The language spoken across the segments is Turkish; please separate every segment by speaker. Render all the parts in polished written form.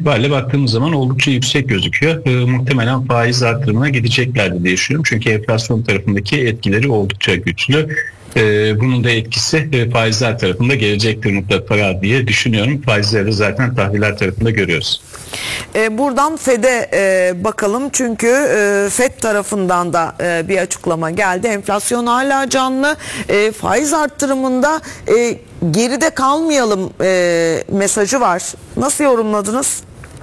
Speaker 1: itibariyle baktığımız zaman oldukça yüksek gözüküyor. Muhtemelen faiz artırımına gideceklerdi diye düşünüyorum. Çünkü enflasyon tarafındaki etkileri oldukça güçlü. Bunun da etkisi faizler tarafında gelecektir mutlaka diye düşünüyorum. Faizleri zaten tahviller tarafında görüyoruz.
Speaker 2: Buradan FED'e bakalım çünkü FED tarafından da bir açıklama geldi. Enflasyon hala canlı. Faiz arttırımında geride kalmayalım mesajı var. Nasıl yorumladınız?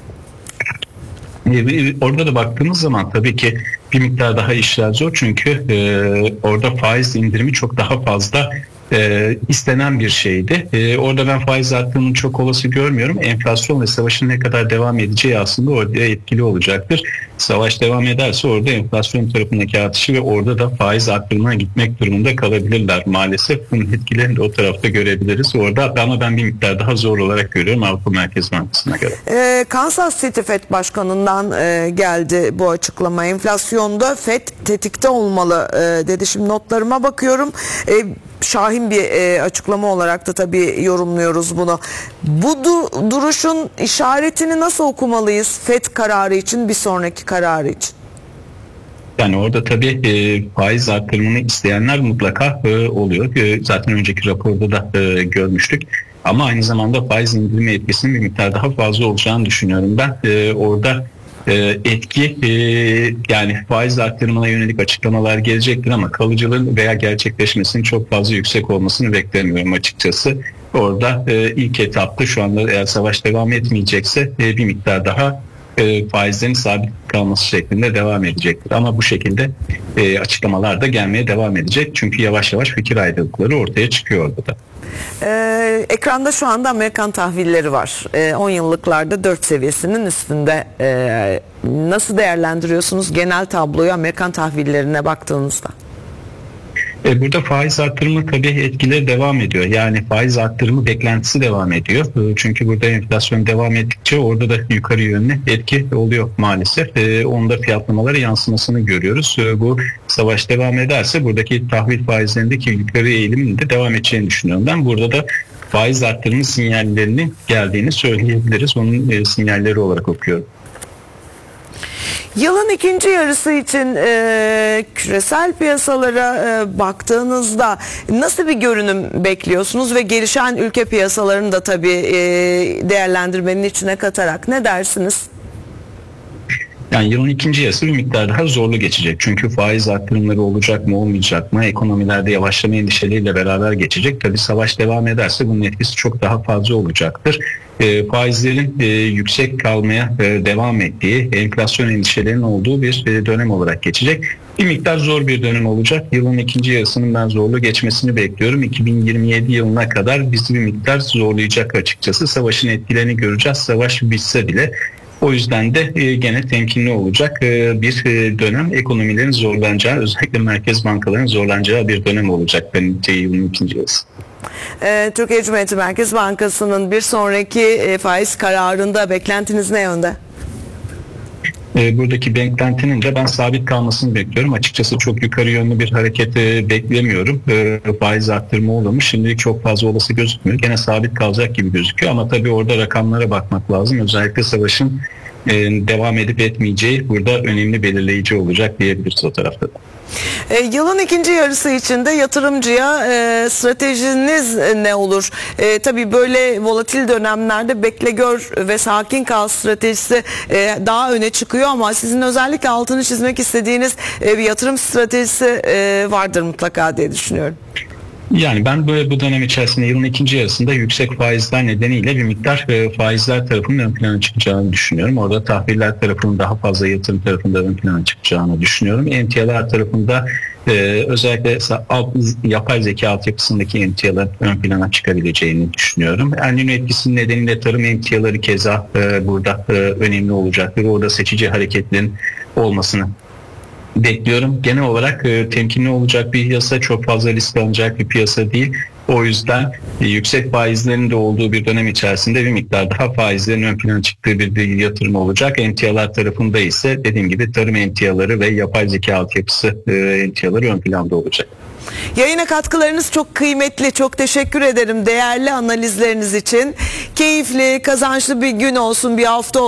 Speaker 1: Orada da baktığımız zaman tabii ki bir miktar daha işler zor çünkü orada faiz indirimi çok daha fazla istenen bir şeydi. Orada ben faiz arttırımını çok olası görmüyorum. Enflasyon ve savaşın ne kadar devam edeceği aslında orada etkili olacaktır. Savaş devam ederse orada enflasyon tarafındaki artışı ve orada da faiz arttırımına gitmek durumunda kalabilirler. Maalesef bunun etkilerini de o tarafta görebiliriz. Orada ama ben bir miktar daha zor olarak görüyorum Avrupa Merkez Bankası'na göre.
Speaker 2: Kansas City FED Başkanı'ndan geldi bu açıklama. Enflasyonda FED tetikte olmalı dedi. Şimdi notlarıma bakıyorum. Şahin bir açıklama olarak da tabii yorumluyoruz bunu. Bu duruşun işaretini nasıl okumalıyız FED kararı için, bir sonraki kararı için?
Speaker 1: Yani orada tabii faiz artırımını isteyenler mutlaka oluyor. Zaten önceki raporda da görmüştük. Ama aynı zamanda faiz indirme etkisinin bir miktar daha fazla olacağını düşünüyorum ben. Orada etki yani faiz artırımına yönelik açıklamalar gelecektir ama kalıcılığın veya gerçekleşmesinin çok fazla yüksek olmasını beklemiyorum açıkçası. Orada ilk etapta şu anda eğer savaş devam etmeyecekse bir miktar daha faizlerin sabit kalması şeklinde devam edecektir. Ama bu şekilde açıklamalar da gelmeye devam edecek. Çünkü yavaş yavaş fikir ayrılıkları ortaya çıkıyor orada da.
Speaker 2: Ekranda şu anda Amerikan tahvilleri var. 10 yıllıklarda 4 seviyesinin üstünde. Nasıl değerlendiriyorsunuz genel tabloyu Amerikan tahvillerine baktığınızda?
Speaker 1: Burada faiz artırımı tabii etkileri devam ediyor. Yani faiz artırımı beklentisi devam ediyor. Çünkü burada enflasyon devam ettikçe orada da yukarı yönlü etki oluyor maalesef. Onda fiyatlamalara yansımasını görüyoruz. Bu savaş devam ederse buradaki tahvil faizlerindeki yukarı eğilimin de devam edeceğini düşünüyorum. Ben burada da faiz artırımı sinyallerinin geldiğini söyleyebiliriz. Onun sinyalleri olarak okuyorum.
Speaker 2: Yılın ikinci yarısı için küresel piyasalara baktığınızda nasıl bir görünüm bekliyorsunuz ve gelişen ülke piyasalarını da tabii değerlendirmenin içine katarak ne dersiniz?
Speaker 1: Yani yılın ikinci yarısı bir miktar daha zorlu geçecek. Çünkü faiz artırımları olacak mı olmayacak mı? Ekonomilerde yavaşlama endişeleriyle beraber geçecek. Tabii savaş devam ederse bunun etkisi çok daha fazla olacaktır. Faizlerin yüksek kalmaya devam ettiği, enflasyon endişelerinin olduğu bir dönem olarak geçecek. Bir miktar zor bir dönem olacak. Yılın ikinci yarısının ben zorlu geçmesini bekliyorum. 2027 yılına kadar bizi bir miktar zorlayacak açıkçası. Savaşın etkilerini göreceğiz. Savaş bitse bile. O yüzden de gene temkinli olacak bir dönem, ekonomilerin zorlanacağı, özellikle merkez bankaların zorlanacağı bir dönem olacak bence yılın ikinci yarısı.
Speaker 2: Türkiye Cumhuriyeti Merkez Bankası'nın bir sonraki faiz kararında beklentiniz ne yönde?
Speaker 1: Buradaki beklentinin de ben sabit kalmasını bekliyorum. Açıkçası çok yukarı yönlü bir hareket beklemiyorum. Faiz arttırma olmuş. Şimdilik çok fazla olası gözükmüyor. Gene sabit kalacak gibi gözüküyor ama tabii orada rakamlara bakmak lazım. Özellikle savaşın devam edip etmeyeceği burada önemli belirleyici olacak diyebiliriz o tarafta da.
Speaker 2: Yılın ikinci yarısı içinde yatırımcıya stratejiniz ne olur? Tabii böyle volatil dönemlerde bekle gör ve sakin kal stratejisi daha öne çıkıyor ama sizin özellikle altını çizmek istediğiniz bir yatırım stratejisi vardır mutlaka diye düşünüyorum.
Speaker 1: Yani ben böyle bu dönem içerisinde yılın ikinci yarısında yüksek faizler nedeniyle bir miktar faizler tarafının ön plana çıkacağını düşünüyorum. Orada tahviller tarafının daha fazla yatırım tarafında ön plana çıkacağını düşünüyorum. Emtialar tarafında özellikle yapay zeka altyapısındaki emtiaların ön plana çıkabileceğini düşünüyorum. El Niño etkisinin nedeniyle tarım emtiaları keza burada önemli olacaktır. Orada seçici hareketlerin olmasını bekliyorum. Genel olarak temkinli olacak bir piyasa, çok fazla risk alınacak bir piyasa değil. O yüzden yüksek faizlerin de olduğu bir dönem içerisinde bir miktar daha faizlerin ön plana çıktığı bir yatırım olacak. Emtialar tarafında ise dediğim gibi tarım emtiaları ve yapay zeka altyapısı emtiaları ön planda olacak.
Speaker 2: Yayına katkılarınız çok kıymetli. Çok teşekkür ederim değerli analizleriniz için. Keyifli, kazançlı bir gün olsun, bir hafta olsun.